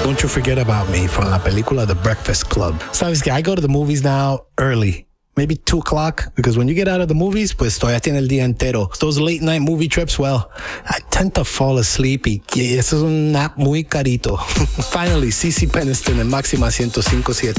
Don't You Forget About Me from la película The Breakfast Club. Sabes que I go to the movies now early. Maybe 2 o'clock, because when you get out of the movies, pues todavía tiene el día entero. Those late night movie trips, well, I tend to fall asleep y eso es un nap muy carito. Finally, CeCe Peniston en Máxima 105.7.